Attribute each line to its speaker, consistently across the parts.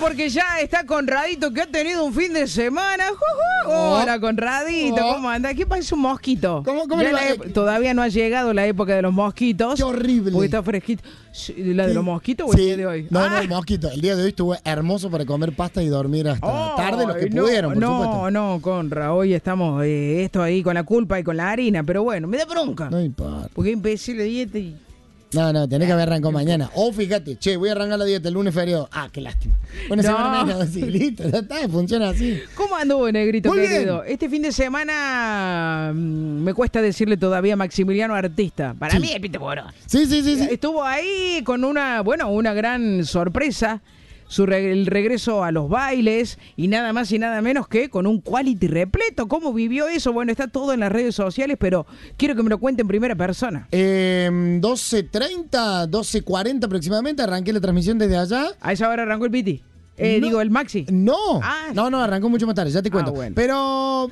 Speaker 1: porque ya está Conradito, que ha tenido un fin de semana. Hola, Conradito, ¿cómo anda? ¿Qué pasa un mosquito?
Speaker 2: ¿Cómo le va?
Speaker 1: Todavía no ha llegado la época de los mosquitos.
Speaker 2: Qué horrible.
Speaker 1: Porque está fresquito. ¿La de los mosquitos o
Speaker 2: Sí.
Speaker 1: el día de hoy?
Speaker 2: No, el mosquito. El día de hoy estuvo hermoso para comer pasta y dormir hasta tarde los que pudieron, por supuesto.
Speaker 1: No, Conra, hoy estamos esto ahí con la culpa y con la harina, pero bueno, me da bronca.
Speaker 2: No importa.
Speaker 1: Porque empecé la dieta y...
Speaker 2: No, tenés que haber arrancado mañana. O fíjate, voy a arrancar la dieta el lunes feriado. Ah, qué lástima. Una semana menos, sí, listo, ya está, funciona así.
Speaker 1: ¿Cómo anduvo, Negrito
Speaker 2: Muy
Speaker 1: querido?
Speaker 2: bien.
Speaker 1: Este fin de semana me cuesta decirle todavía Maximiliano Artista. Para mí es Pito Borón.
Speaker 2: Sí.
Speaker 1: Estuvo ahí con una gran sorpresa. El regreso a los bailes y nada más y nada menos que con un quality repleto. ¿Cómo vivió eso? Bueno, está todo en las redes sociales, pero quiero que me lo cuente en primera persona.
Speaker 2: 12:30, 12:40 aproximadamente, arranqué la transmisión desde allá.
Speaker 1: ¿A esa hora arrancó el Piti?
Speaker 2: No.
Speaker 1: Digo, el Maxi.
Speaker 2: No,
Speaker 1: Ah.
Speaker 2: no, arrancó mucho más tarde, ya te cuento.
Speaker 1: Bueno.
Speaker 2: Pero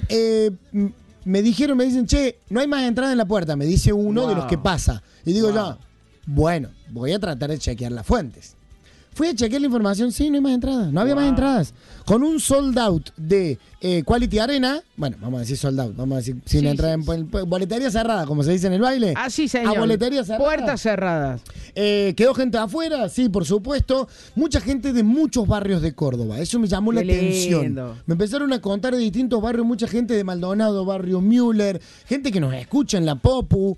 Speaker 2: me dicen, no hay más entrada en la puerta, me dice uno de los que pasa. Y digo yo, bueno, voy a tratar de chequear las fuentes. Fui a chequear la información, sí, no hay más entradas, no había más entradas. Con un sold out de Quality Arena, bueno, vamos a decir sold out, vamos a decir sin entrada en boletería cerrada, como se dice en el baile.
Speaker 1: Ah, sí, señor.
Speaker 2: A boletería cerrada.
Speaker 1: Puertas cerradas.
Speaker 2: ¿Quedó gente afuera? Sí, por supuesto. Mucha gente de muchos barrios de Córdoba. Eso me llamó la atención.
Speaker 1: Lindo.
Speaker 2: Me empezaron a contar de distintos barrios, mucha gente de Maldonado, barrio Müller, gente que nos escucha en la Popu,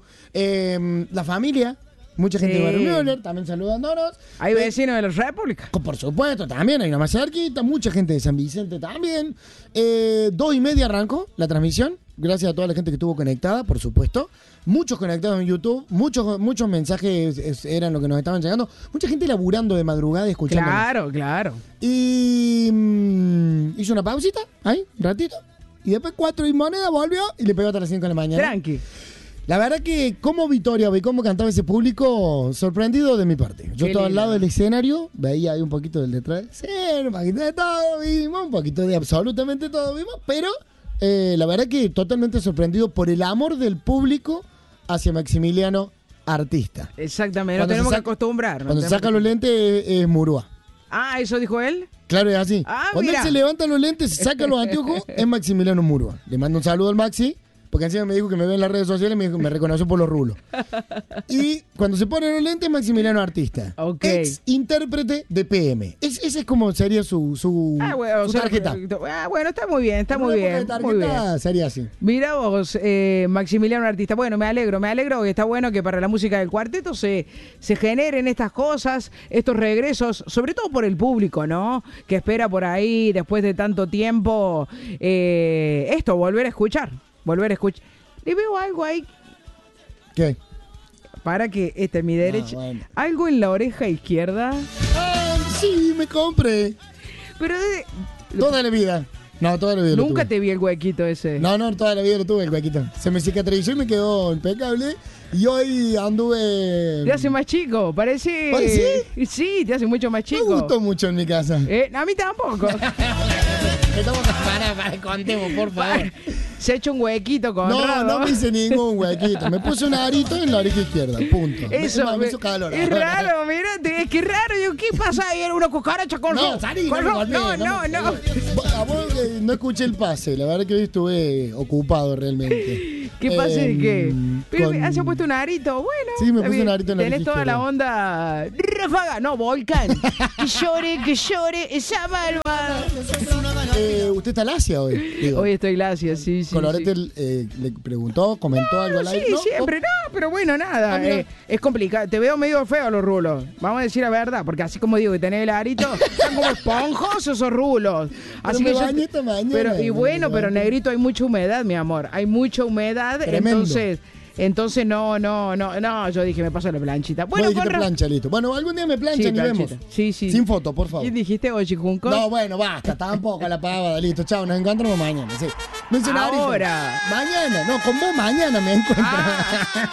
Speaker 2: la familia. Mucha gente de Barrio Müller, también saludándonos.
Speaker 1: Hay vecinos de la República.
Speaker 2: Por supuesto, también hay una más cerquita. Mucha gente de San Vicente también. 2:30 arrancó la transmisión. Gracias a toda la gente que estuvo conectada, por supuesto. Muchos conectados en YouTube. Muchos mensajes eran lo que nos estaban llegando. Mucha gente laburando de madrugada escuchando.
Speaker 1: Claro.
Speaker 2: Y hizo una pausita, ahí, un ratito. Y después 4 y moneda volvió y le pegó hasta las 5 de la mañana.
Speaker 1: Tranqui.
Speaker 2: La verdad que como Victoria y cómo cantaba ese público, sorprendido de mi parte. Yo estaba al lado del escenario, veía ahí un poquito del detrás. Sí, un poquito de todo vimos, un poquito de absolutamente todo vimos, pero la verdad que totalmente sorprendido por el amor del público hacia Maximiliano Artista.
Speaker 1: Exactamente, nos tenemos que acostumbrar.
Speaker 2: Cuando se saca los lentes es Murúa.
Speaker 1: Ah, ¿eso dijo él?
Speaker 2: Claro, es así.
Speaker 1: Ah,
Speaker 2: Cuando
Speaker 1: mira.
Speaker 2: él se levanta los lentes, se saca los anteojos, es Maximiliano Murúa. Le mando un saludo al Maxi. Porque encima me dijo que me ve en las redes sociales y me reconoció por los rulos. Y cuando se pone los lentes, Maximiliano Artista.
Speaker 1: Ok.
Speaker 2: Ex intérprete de PM. Ese es como sería su tarjeta.
Speaker 1: Bueno, está muy bien, está
Speaker 2: En
Speaker 1: muy
Speaker 2: una época
Speaker 1: bien.
Speaker 2: de tarjeta
Speaker 1: Muy bien.
Speaker 2: sería así.
Speaker 1: Mira vos, Maximiliano Artista. Bueno, me alegro que está bueno que para la música del cuarteto se generen estas cosas, estos regresos, sobre todo por el público, ¿no? Que espera por ahí, después de tanto tiempo, volver a escuchar. Le veo algo ahí.
Speaker 2: ¿Qué?
Speaker 1: Para que esta es mi derecha.
Speaker 2: Bueno.
Speaker 1: Algo en la oreja izquierda.
Speaker 2: ¡Ay, sí, me compré!
Speaker 1: Pero
Speaker 2: Toda la vida. No, toda la vida lo
Speaker 1: nunca
Speaker 2: tuve.
Speaker 1: te vi el huequito ese.
Speaker 2: No, toda la vida lo tuve el huequito. Se me cicatrizó y me quedó impecable. Y hoy anduve...
Speaker 1: Te hace más chico, parece.
Speaker 2: ¿Sí?
Speaker 1: Sí, te hace mucho más
Speaker 2: Me
Speaker 1: chico.
Speaker 2: gustó mucho en mi casa.
Speaker 1: A mí tampoco.
Speaker 2: Estamos para contemos, por favor.
Speaker 1: Se ha hecho un huequito con
Speaker 2: No me hice ningún huequito. Me puse un arito en la oreja izquierda, punto.
Speaker 1: Eso,
Speaker 2: me hizo calor.
Speaker 1: es raro, mírate, es que raro. ¿Qué pasa ahí? ¿Era una cucaracha con
Speaker 2: No,
Speaker 1: ro-
Speaker 2: salí,
Speaker 1: con
Speaker 2: no me
Speaker 1: ro-
Speaker 2: golpeé,
Speaker 1: No.
Speaker 2: A vos no escuché el pase. La verdad que hoy estuve ocupado realmente.
Speaker 1: ¿Qué pasa de qué? Pero
Speaker 2: con-
Speaker 1: ¿has puesto un arito? Bueno.
Speaker 2: Sí, me
Speaker 1: está
Speaker 2: puse
Speaker 1: bien.
Speaker 2: un arito en la
Speaker 1: Tenés
Speaker 2: oreja
Speaker 1: toda la
Speaker 2: izquierda.
Speaker 1: onda ráfaga, no, volcán. Que llore esa malvada.
Speaker 2: ¿Usted está lacia hoy? Digo.
Speaker 1: Hoy estoy lacia, sí.
Speaker 2: Colorete le preguntó, comentó algo al aire.
Speaker 1: Sí,
Speaker 2: ¿no?
Speaker 1: siempre, no, pero bueno, nada.
Speaker 2: Ah, mira.
Speaker 1: Es complicado. Te veo medio feo los rulos. Vamos a decir la verdad, porque así como digo que tenés el arito, están como esponjosos esos rulos. Así
Speaker 2: me
Speaker 1: que
Speaker 2: bañé esta mañana.
Speaker 1: pero Negrito, hay mucha humedad, mi amor. Hay mucha humedad,
Speaker 2: Tremendo.
Speaker 1: entonces no, yo dije, me paso la planchita. Bueno,
Speaker 2: Bueno, dijiste
Speaker 1: con
Speaker 2: plancha, listo. Bueno, algún día me planchan y vemos.
Speaker 1: planchita. Sí.
Speaker 2: Sin foto, por favor.
Speaker 1: ¿Y dijiste oye, Junco?
Speaker 2: No, bueno, basta, tampoco la pavada, listo, chao, nos encontramos mañana, sí. No hice nada ahorita.
Speaker 1: Ahora.
Speaker 2: Mañana, no, con vos mañana me encuentro.
Speaker 1: Ah.